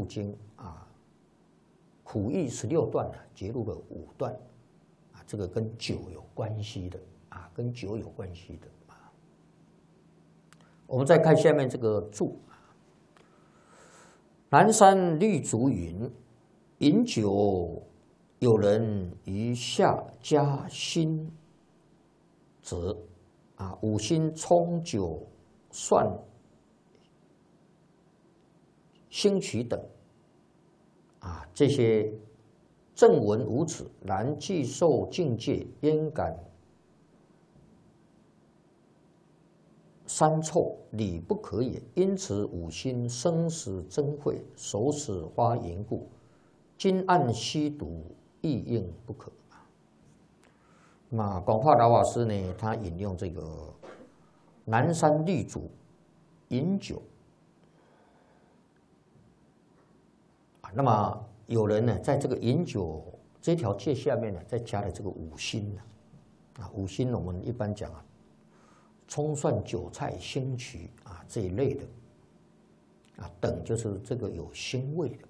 经啊，苦役16段啊，节录了5段啊，这个跟酒有关系的啊，跟酒有关系的啊。我们再看下面这个注。南山律祖云：饮酒，有人于下加辛者啊，五辛冲酒蒜辛曲等啊，这些正文无此，然既受境界，焉敢三臭，理不可也。因此五辛生死争会，手使花淫故，今按吸毒，亦应不可。那广化老法师呢，他引用这个南山律祖饮酒啊，那么有人呢，在这个饮酒这条戒下面呢，再加了这个五辛呢啊，五辛我们一般讲啊，葱蒜韭菜辛曲啊这一类的啊，等就是这个有腥味的。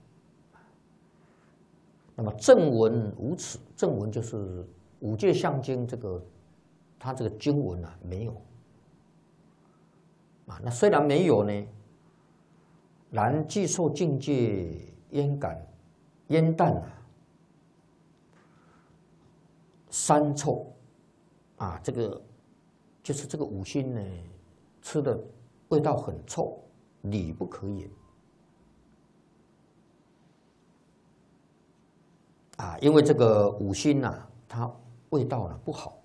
那么正文无此，正文就是五戒相经这个，它这个经文啊没有啊。那虽然没有呢，然既受境界，焉淡啊，三臭啊，这个就是这个五辛呢，吃的味道很臭，理不可也啊，因为这个五辛啊，它味道呢不好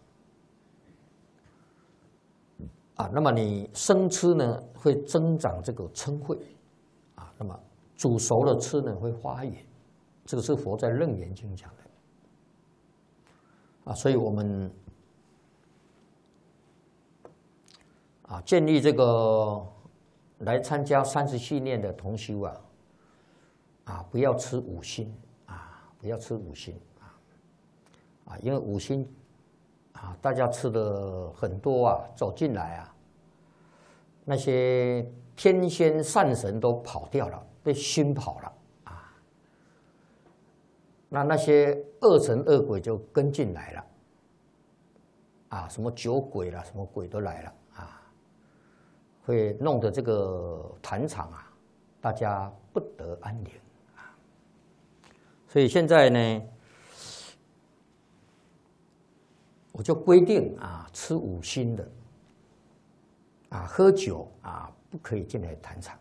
啊，那么你生吃呢会增长这个嗔恚啊，那么煮熟了吃呢会发炎，这个是佛在《楞严经》讲的啊，所以我们啊建议这个来参加30系念的同修啊不要吃五辛啊，不要吃五辛啊，因为五辛啊，大家吃的很多啊，走进来啊，那些天仙善神都跑掉了，被熏跑了啊。那些恶神恶鬼就跟进来了啊，什么酒鬼啦，什么鬼都来了啊，会弄得这个坛场啊，大家不得安宁啊。所以现在呢，我就规定啊，吃五辛的啊，喝酒啊，不可以进来坛场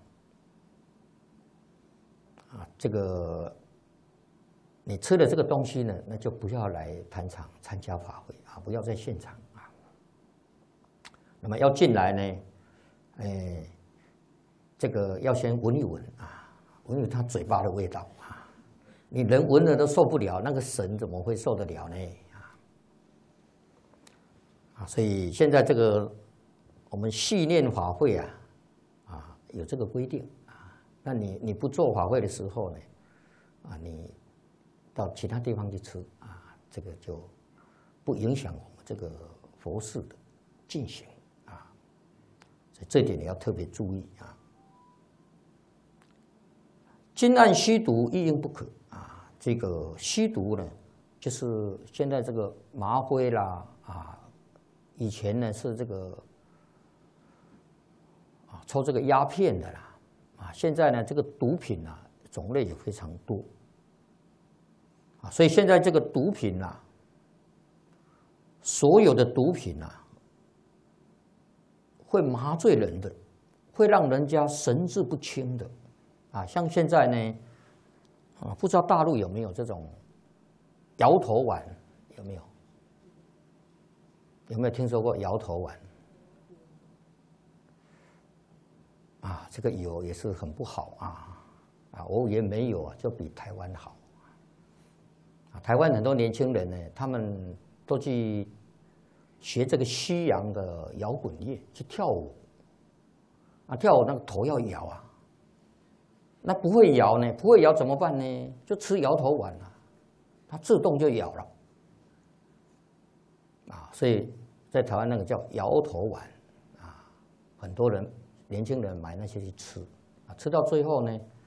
啊。这个你吃了这个东西呢，那就不要来坛场参加法会啊，不要在现场啊。那么要进来呢，这个要先闻一闻啊，闻闻他嘴巴的味道啊。你人闻了都受不了，那个神怎么会受得了呢？所以现在这个我们系念法会啊，有这个规定啊。那你不做法会的时候呢，啊，你到其他地方去吃啊，这个就不影响我们这个佛事的进行啊。所以这点你要特别注意啊。今按吸毒，亦应不可啊。这个吸毒呢，就是现在这个麻灰啦啊。以前呢是这个啊抽这个鸦片的啦啊，现在呢这个毒品啊种类也非常多啊，所以现在这个毒品啊，所有的毒品啊，会麻醉人的，会让人家神志不清的啊。像现在呢啊，不知道大陆有没有这种摇头丸，有没有？有没有听说过摇头丸？啊，这个有也是很不好啊，我也没有啊，就比台湾好啊。台湾很多年轻人呢，他们都去学这个西洋的摇滚乐，去跳舞啊，跳舞那个头要摇啊，那不会摇呢，不会摇怎么办呢？就吃摇头丸啊，它自动就摇了啊，所以。在台湾那个叫摇头丸啊，很多人年轻人买那些去吃啊，吃到最后呢，